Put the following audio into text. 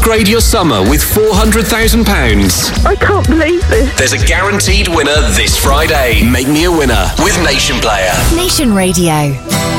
Upgrade your summer with £400,000. I can't believe this. There's a guaranteed winner this Friday. Make me a winner with Nation Player. Nation Radio.